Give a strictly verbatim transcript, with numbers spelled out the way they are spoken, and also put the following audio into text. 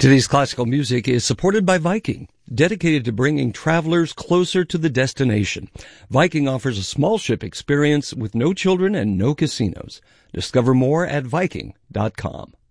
Today's classical music is supported by Viking, dedicated to bringing travelers closer to the destination. Viking offers a small ship experience with no children and no casinos. Discover more at Viking dot com.